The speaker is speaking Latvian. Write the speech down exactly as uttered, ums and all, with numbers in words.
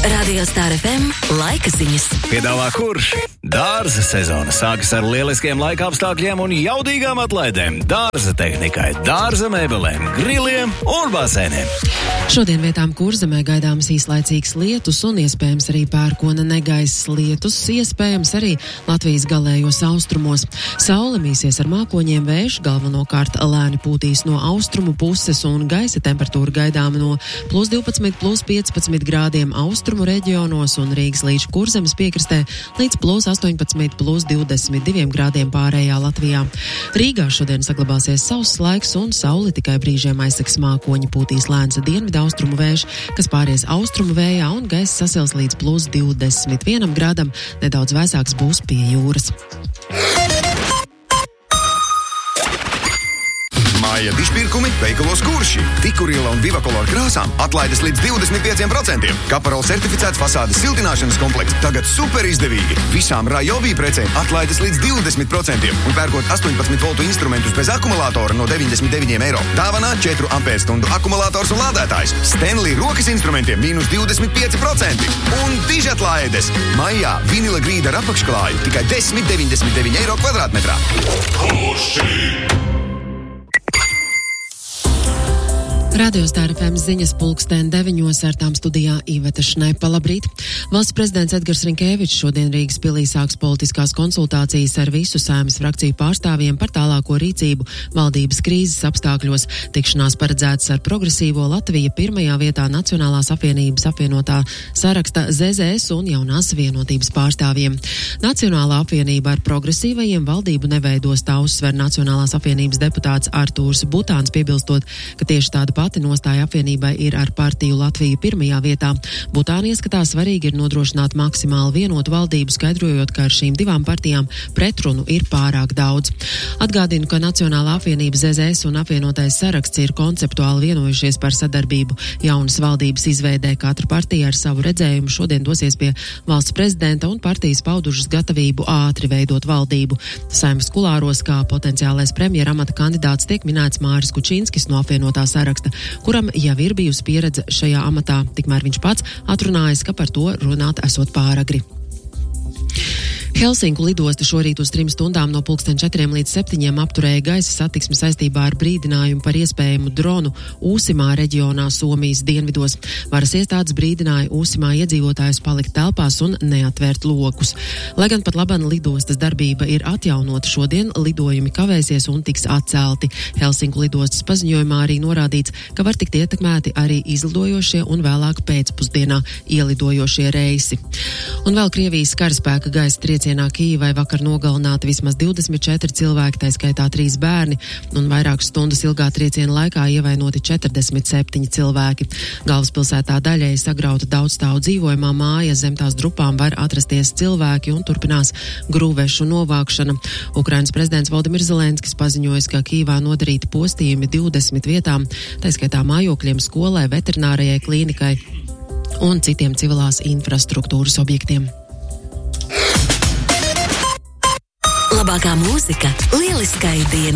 Radio Star F M laika ziņas. Piedāvā kurš? Dārza sezona sākas ar lieliskiem laika apstākļiem un jaudīgām atlaidēm. Dārza tehnikai, dārza mēbelēm, griliem un basēniem. Šodien vietām Kurzemē gaidāms īslaicīgs lietus un iespējams arī pērkona negaiss lietus, iespējams arī Latvijas galējos austrumos. Saule mīsies ar mākoņiem, vējš galvenokārt lēni pūtīs no austrumu puses un gaisa temperatūra gaidāma no plus divpadsmit, plus piecpadsmit grādiem austrumu reģionos un Rīgas līdz Kurzemes piekrastē līdz plus astoņpadsmit, plus divdesmit diviem grādiem pārējā Latvijā. Rīgā šodien saglabāsies sauss laiks un sauli tikai brīžiem aizseks mākoņi, pūtīs lēns dienvidu austrumu vējš, kas pāries austrumu vējā un gaiss sasils līdz plus divdesmit vienam grādam, nedaudz vēsāks būs pie jūras. Māja dišpirkumi veikalos Kurši. Tikurila un Vivakolor krāsām atlaides līdz divdesmit pieciem procentiem. Kaparol certificēts fasādes siltināšanas komplekts tagad super izdevīgi. Visām Rajovī precēm atlaides līdz divdesmit procentiem un pērkot astoņpadsmit voltu instrumentus bez akumulātora no deviņdesmit deviņiem eiro. Dāvanā četru ampērstundu akumulātors un lādētājs. Stanley rokas instrumentiem mīnus divdesmit pieci procenti. Un dižatlaides. Maijā vinila grīda ar apakšklāju tikai desmit deviņdesmit deviņi eiro kvadrātmetrā. Kurši! Radio Star F M ziņas pulksteni deviņos ar tām studijā Iveta Šnepa. Labrīt! Valsts prezidents Edgars Rinkēvičs šodien Rīgas pilī sāks politiskās konsultācijas ar visu Saeimas frakciju pārstāvjiem par tālāko rīcību valdības krīzes apstākļos. Tikšanās paredzētas ar progresīvo Latvija pirmajā vietā Nacionālās apvienības apvienotā saraksta Z Z S un jaunās vienotības pārstāvjiem. Nacionālā apvienība ar progresīvajiem valdību neveidos, tā uzsver Nacionālās apvienības deputāts Artūrs Butāns, piebilstot, ka tieši tāda pati nostāja apvienībai ir ar partiju Latviju pirmajā vietā. Butāni ieskatā svarīgi ir nodrošināt maksimāli vienotu valdību, skaidrojot, ka ar šīm divām partijām pretrunu ir pārāk daudz. Atgādinu, ka Nacionālā apvienība Z Z S un apvienotais saraksts ir konceptuāli vienojušies par sadarbību jaunas valdības izveidē. Katra partija ar savu redzējumu šodien dosies pie valsts prezidenta un partijas paudušas gatavību ātri veidot valdību. Saeimas kulāros kā potenciālais premjera amata kandidāts tiek minēts Māris Kučinskis no apvienotā saraksta, kuram jau ir bijusi pieredze šajā amatā, tikmēr viņš pats atrunājas, ka par to runāt esot pāragri. Helsinku lidosta šorīt uz trim stundām no pulksten četriem līdz septiņiem apturēja gaisa satiksmi saistībā ar brīdinājumu par iespējamu dronu Ūsimā reģionā Somijas dienvidos. Varas iestādes brīdināja Ūsimā iedzīvotājus palikt telpās un neatvērt lokus. Lai gan pat laban lidostas darbība ir atjaunota, šodien lidojumi kavēsies un tiks atcelti. Helsinku lidostas paziņojumā arī norādīts, ka var tikt ietekmēti arī izlidojošie un vēlāk pēcpusdienā ielidojošie reisi. Un vēl Krievijas karaspēka gaisa triecienā Kijivai vakar nogalināti vismaz divdesmit četri cilvēki, tā skaitā trīs bērni, un vairākas stundas ilgā trieciena laikā ievainoti četrdesmit septiņi cilvēki. Galvaspilsētā daļēji sagrauta daudzstāvu dzīvojamā māja, zem tās drupām var atrasties cilvēki un turpinās grūvešu novākšana. Ukrainas prezidents Valdimirs Zelenskis paziņojas, ka Kijivā nodarīti postījumi divdesmit vietām, tā skaitā mājokļiem, skolai, veterinārajai klīnikai un citiem civilās infrastruktūras objektiem. Labākā mūzika lieliskai dienai.